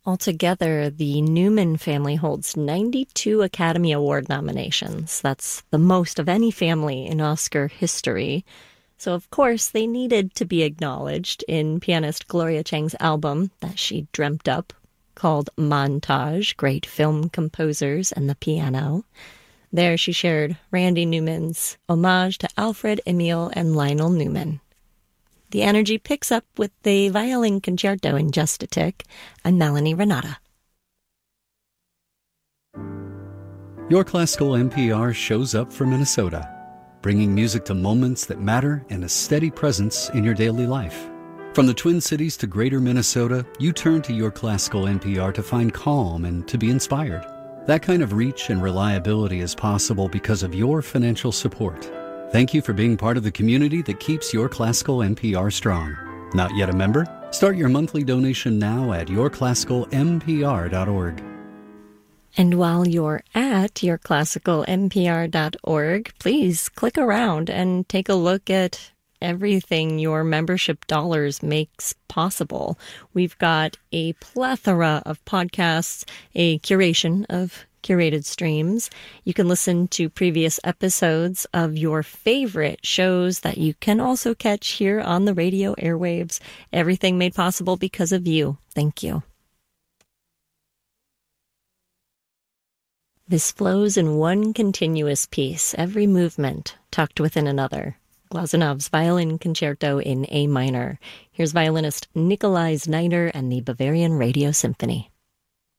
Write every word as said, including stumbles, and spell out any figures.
Altogether, the Newman family holds ninety-two Academy Award nominations. That's the most of any family in Oscar history. So, of course, they needed to be acknowledged in pianist Gloria Chang's album that she dreamt up, called Montage, Great Film Composers and the Piano. There she shared Randy Newman's homage to Alfred, Emil, and Lionel Newman. The energy picks up with the violin concerto in just a tick. I'm Melanie Renata. Your Classical N P R shows up for Minnesota, bringing music to moments that matter and a steady presence in your daily life. From the Twin Cities to Greater Minnesota, you turn to Your Classical N P R to find calm and to be inspired. That kind of reach and reliability is possible because of your financial support. Thank you for being part of the community that keeps Your Classical N P R strong. Not yet a member? Start your monthly donation now at your classical n p r dot org. And while you're at your classical n p r dot org, please click around and take a look at everything your membership dollars makes possible. We've got a plethora of podcasts, a curation of curated streams. You can listen to previous episodes of your favorite shows that you can also catch here on the radio airwaves. Everything made possible because of you. Thank you. This flows in one continuous piece, every movement tucked within another. Glasenov's Violin Concerto in A minor. Here's violinist Nikolai Znaider and the Bavarian Radio Symphony.